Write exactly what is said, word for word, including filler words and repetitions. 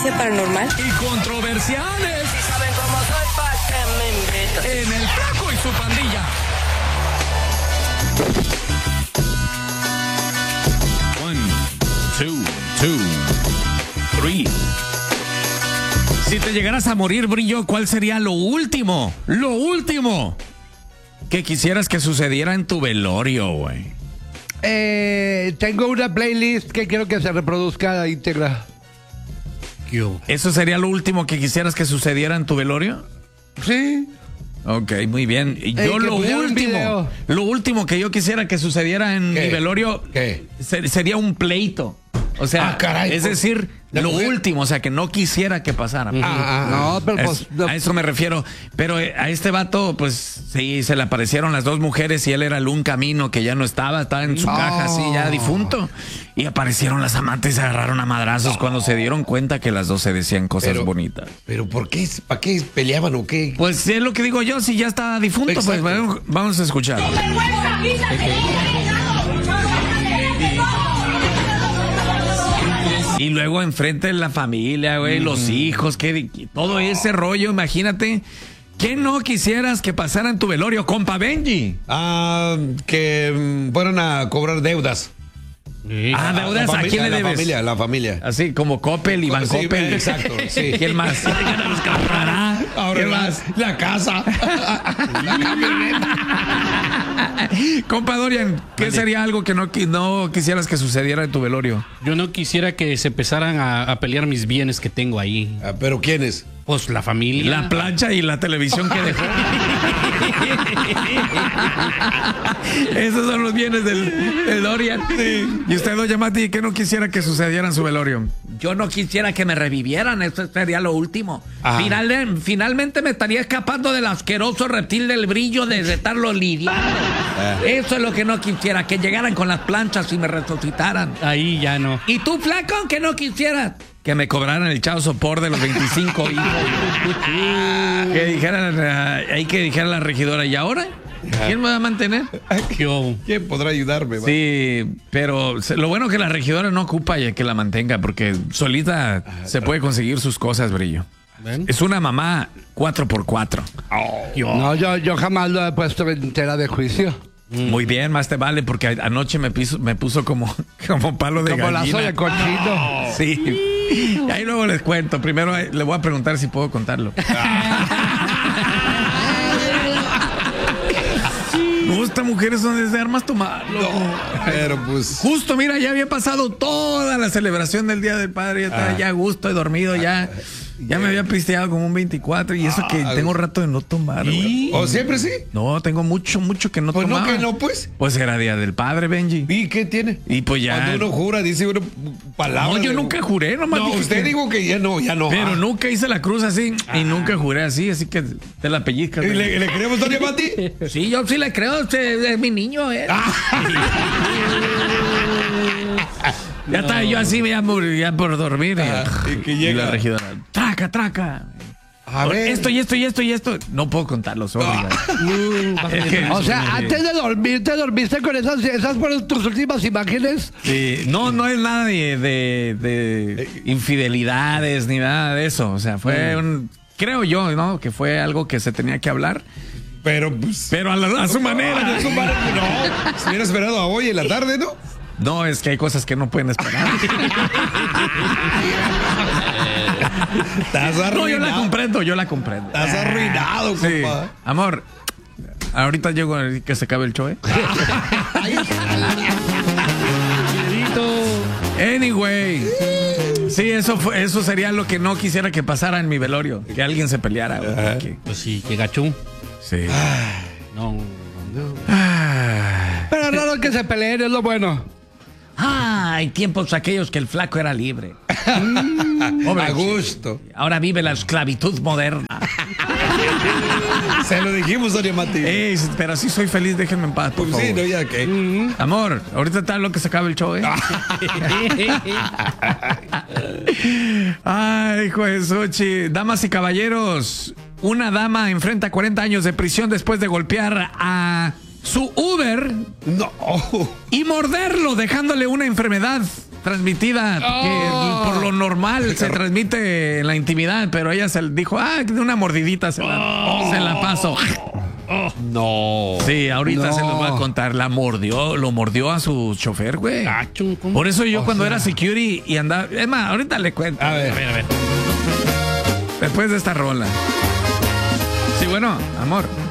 Actividad paranormal. Y controversiales. Si saben cómo soy, ¿pa' qué me invitan? En el Flaco y su pandilla. One, two, two, three. Si te llegaras a morir, Brillo, ¿cuál sería lo último? Lo último que quisieras que sucediera en tu velorio, güey. Eh, tengo una playlist que quiero que se reproduzca íntegra. ¿Eso sería lo último que quisieras que sucediera en tu velorio? Sí. Ok, muy bien. Yo Ey, lo último, lo último que yo quisiera que sucediera en ¿Qué? mi velorio ¿Qué? ser- sería un pleito. O sea, Ah, caray, es por- decir, ¿la lo mujer? último, o sea, que no quisiera que pasara. Ah, ah, No, pero Es- pues. no- a eso me refiero. Pero eh, a este vato, pues sí, se le aparecieron las dos mujeres y él era el un camino que ya no estaba, estaba en su No. caja así, ya difunto. Y aparecieron las amantes y se agarraron a madrazos cuando se dieron cuenta que las dos se decían cosas Pero- bonitas. ¿Pero por qué? ¿Para qué peleaban o qué? Pues es lo que digo yo, si ya está difunto, pues Exacto. bueno, vamos a escuchar. Y luego enfrente de la familia, güey, los hijos, que todo ese rollo, imagínate. ¿Qué no quisieras que pasara en tu velorio, compa Benji? Ah, que mm, fueron a cobrar deudas. Ah, La deudas, ¿a familia, quién le la debes? familia, la familia. Así como Coppel, Iván Sí, Coppel. exacto, sí. ¿Quién más? Ahora ¿Quién la, más? la casa. La camioneta. Compa Dorian, ¿qué Vale. sería algo que no, qui- no quisieras que sucediera en tu velorio? Yo no quisiera que se empezaran a, a pelear mis bienes que tengo ahí. Ah, ¿pero quiénes? Pues la familia. La plancha y la televisión que dejó. Esos son los bienes del, del Dorian. Y usted, doña Mati, ¿qué no quisiera que sucediera en su velorio? Yo no quisiera que me revivieran, eso sería lo último. Ajá. Final- finalmente me estaría escapando del asqueroso reptil del Brillo de estarlo lidiando. Eso es lo que no quisiera, que llegaran con las planchas y me resucitaran. Ahí ya no. ¿Y tú, flaco, que no quisieras? Que me cobraran el chavo sopor de los veinticinco hijos. Que dijeran, eh, ahí que dijera la regidora, ¿y ahora? ¿Quién me va a mantener? ¿Qué hubo? ¿Quién podrá ayudarme? va? Sí, pero se- lo bueno que la regidora no ocupa ya que la mantenga, porque solita se puede conseguir sus cosas, Brillo. ¿Ven? Es una mamá cuatro por cuatro. Yo. No, yo, yo jamás lo he puesto en tela de juicio. Muy bien, más te vale, porque a- anoche me, piso- me puso como, como palo de Como la gallina. soya cochino. Sí. Y ahí luego les cuento. Primero eh, le voy a preguntar si puedo contarlo. No, esta mujer es donde es de armas tomar. No, pero pues. Justo, mira, ya había pasado toda la celebración del Día del Padre. Ya estaba ya a gusto, he dormido, ya. Ya me había pisteado como un veinticuatro. Y eso que Ah, tengo rato de no tomar, güey. ¿O siempre sí? No, tengo mucho, mucho que no Pues no, tomaba. que no, pues. Pues era Día del Padre, Benji. ¿Y qué tiene? Y pues ya. Cuando uno jura, dice uno palabras. No, yo de- nunca juré, nomás No, dije usted que- dijo que ya no, ya no. Pero Ah. nunca hice la cruz así y nunca juré así, así que te la pellizcas. ¿Y Benji. le, le creemos, doña Mati? Sí, yo sí le creo, usted es mi niño, ¿eh? Ya estaba yo así, ya por, ya por dormir. Ah, y, y que y llega. la regidora, traca, traca. A ver. Esto y esto y esto y esto. No puedo contarlo, sorry. güey. Es que- O sea, antes de dormir, ¿te dormiste con esas? ¿Esas fueron tus últimas imágenes? Sí, no, no es nada de, de- de infidelidades ni nada de eso. O sea, fue un. Creo yo, ¿no? Que fue algo que se tenía que hablar. Pero pues. Pero a, la- a su manera. A su manera, no. Se hubiera esperado a hoy en la tarde, ¿no? No, es que hay cosas que no pueden esperar. Estás arruinado. No, yo la comprendo, yo la comprendo. Estás arruinado, Sí. compa. Amor, ahorita llego a que se acabe el show, ¿eh? Anyway. Sí, eso fue, eso sería lo que no quisiera que pasara en mi velorio. Que alguien se peleara, güey. Que- Pues sí, que gachú. Sí. No. Ah. Pero es raro que se peleen, es lo bueno. Ah, hay tiempos aquellos que el flaco era libre. A gusto. Ahora vive la esclavitud moderna. Se lo dijimos, doña Mati. Ey, pero sí soy feliz, déjenme en paz, por Pues sí, favor. no, ya que. Amor, ahorita está lo que se acaba el show, ¿eh? Ay, hijo de Xochi. Damas y caballeros, una dama enfrenta cuarenta años de prisión después de golpear a su Uber No. y morderlo, dejándole una enfermedad transmitida, que por lo normal se transmite en la intimidad, pero ella se dijo, ah, de una mordidita se la, se la paso. No. Sí, ahorita No. se los voy a contar. La mordió, lo mordió a su chofer, güey. Gacho, ¿cómo? Por eso yo O cuando sea. era security y andaba. Es más, ahorita le cuento. A ver. A ver, a ver. Después de esta rola. Sí, bueno, amor.